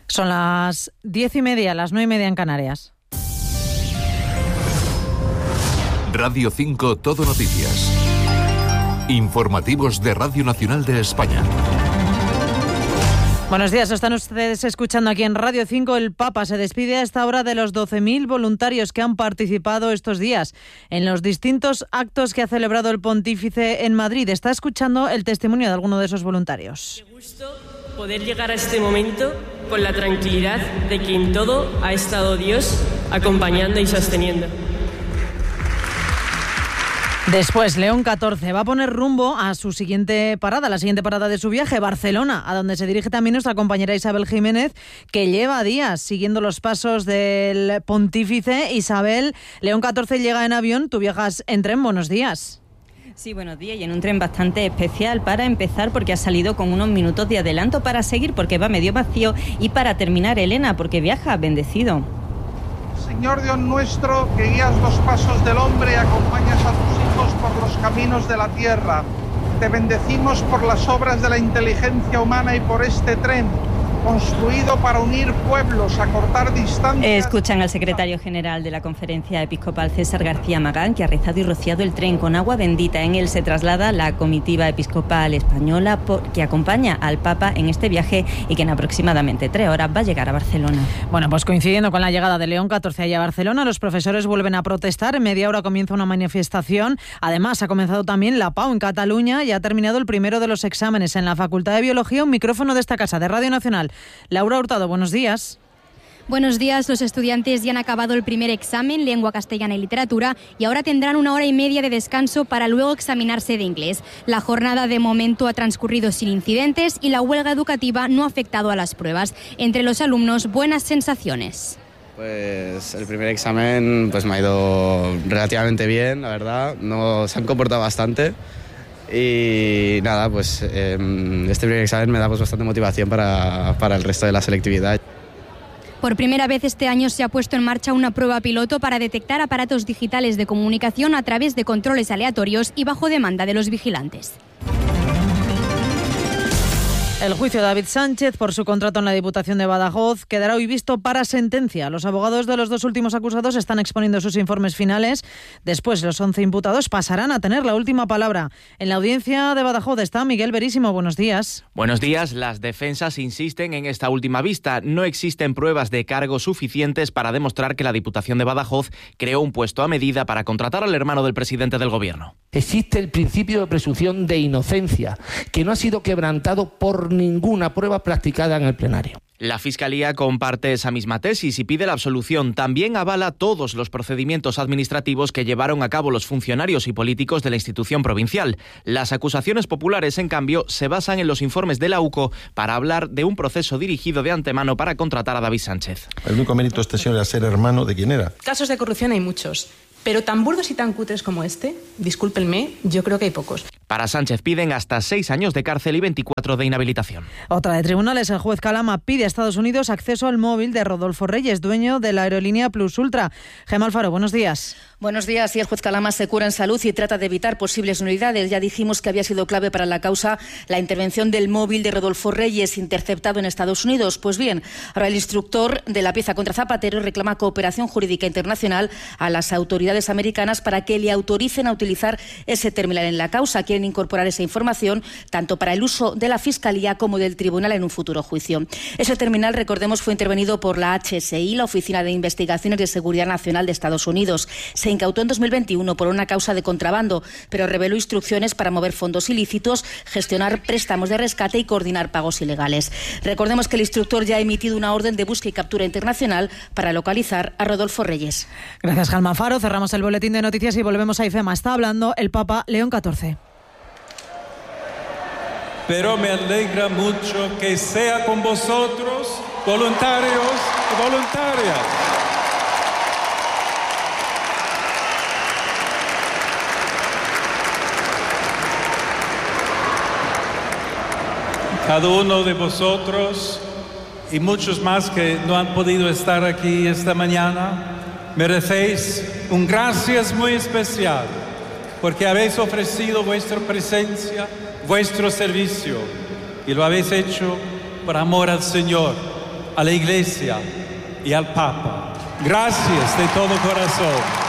Son las 10:30, las 9:30 en Canarias. Radio 5 Todo Noticias. Informativos de Radio Nacional de España. Buenos días, están ustedes escuchando aquí en Radio 5. El Papa se despide a esta hora de los 12.000 voluntarios que han participado estos días en los distintos actos que ha celebrado el pontífice en Madrid. Está escuchando el testimonio de alguno de esos voluntarios. Qué gusto poder llegar a este momento con la tranquilidad de que en todo ha estado Dios acompañando y sosteniendo. Después, León XIV va a poner rumbo a su siguiente parada, la siguiente parada de su viaje, Barcelona, a donde se dirige también nuestra compañera Isabel Jiménez, que lleva días siguiendo los pasos del pontífice. Isabel, León XIV llega en avión, tú viajas en tren, buenos días. Sí, buenos días, y en un tren bastante especial para empezar porque ha salido con unos minutos de adelanto, para seguir porque va medio vacío, y para terminar, Elena, porque viaja bendecido. Señor Dios nuestro, que guías los pasos del hombre y acompañas a tus hijos por los caminos de la tierra. Te bendecimos por las obras de la inteligencia humana y por este tren, construido para unir pueblos, acortar distancias. Escuchan al secretario general de la Conferencia Episcopal, César García Magán, que ha rezado y rociado el tren con agua bendita. En él se traslada la comitiva episcopal española que acompaña al Papa en este viaje y que en aproximadamente 3 horas va a llegar a Barcelona. Bueno, pues coincidiendo con la llegada de León XIV allá a Barcelona, los profesores vuelven a protestar. En media hora comienza una manifestación. Además, ha comenzado también la PAU en Cataluña y ha terminado el primero de los exámenes en la Facultad de Biología. Un micrófono de esta casa, de Radio Nacional. Laura Hurtado, buenos días. Buenos días, los estudiantes ya han acabado el primer examen, lengua castellana y literatura, y ahora tendrán 1 hora y media de descanso para luego examinarse de inglés. La jornada de momento ha transcurrido sin incidentes y la huelga educativa no ha afectado a las pruebas. Entre los alumnos, buenas sensaciones. Pues el primer examen pues me ha ido relativamente bien, la verdad. Se han comportado bastante. Y nada, pues este primer examen me da pues bastante motivación para el resto de la selectividad. Por primera vez este año se ha puesto en marcha una prueba piloto para detectar aparatos digitales de comunicación a través de controles aleatorios y bajo demanda de los vigilantes. El juicio de David Sánchez por su contrato en la Diputación de Badajoz quedará hoy visto para sentencia. Los abogados de los 2 últimos acusados están exponiendo sus informes finales. Después, los 11 imputados pasarán a tener la última palabra. En la audiencia de Badajoz está Miguel Verísimo. Buenos días. Buenos días. Las defensas insisten en esta última vista. No existen pruebas de cargo suficientes para demostrar que la Diputación de Badajoz creó un puesto a medida para contratar al hermano del presidente del Gobierno. Existe el principio de presunción de inocencia, que no ha sido quebrantado por ninguna prueba practicada en el plenario. La Fiscalía comparte esa misma tesis y pide la absolución. También avala todos los procedimientos administrativos que llevaron a cabo los funcionarios y políticos de la institución provincial. Las acusaciones populares, en cambio, se basan en los informes de la UCO para hablar de un proceso dirigido de antemano para contratar a David Sánchez. El único mérito de este señor era ser hermano de quién era. Casos de corrupción hay muchos, pero tan burdos y tan cutres como este, discúlpenme, yo creo que hay pocos. Para Sánchez piden hasta 6 años de cárcel y 24 de inhabilitación. Otra de tribunales, el juez Calama pide a Estados Unidos acceso al móvil de Rodolfo Reyes, dueño de la aerolínea Plus Ultra. Gemma Alfaro, buenos días. Buenos días. Y el juez Calama se cura en salud y trata de evitar posibles nulidades. Ya dijimos que había sido clave para la causa la intervención del móvil de Rodolfo Reyes interceptado en Estados Unidos. Pues bien, ahora el instructor de la pieza contra Zapatero reclama cooperación jurídica internacional a las autoridades americanas para que le autoricen a utilizar ese terminal en la causa. Quieren incorporar esa información tanto para el uso de la Fiscalía como del Tribunal en un futuro juicio. Ese terminal, recordemos, fue intervenido por la HSI, la Oficina de Investigaciones de Seguridad Nacional de Estados Unidos. Se incautó en 2021 por una causa de contrabando, pero reveló instrucciones para mover fondos ilícitos, gestionar préstamos de rescate y coordinar pagos ilegales. Recordemos que el instructor ya ha emitido una orden de búsqueda y captura internacional para localizar a Rodolfo Reyes. Gracias, Gemma Alfaro. Cerramos el boletín de noticias y volvemos a IFEMA. Está hablando el Papa León XIV. Pero me alegra mucho que sea con vosotros, voluntarios y voluntarias. Cada uno de vosotros y muchos más que no han podido estar aquí esta mañana, merecéis un gracias muy especial porque habéis ofrecido vuestra presencia, vuestro servicio, y lo habéis hecho por amor al Señor, a la Iglesia y al Papa. Gracias de todo corazón.